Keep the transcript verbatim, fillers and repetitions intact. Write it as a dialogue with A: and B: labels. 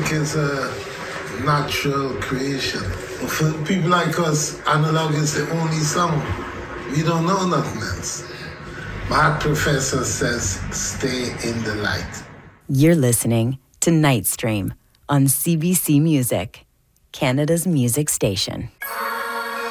A: music is a natural creation. For people like us, analog is the only sound. We don't know nothing else. My professor says, stay in the light.
B: You're listening to Nightstream on C B C Music, Canada's music station.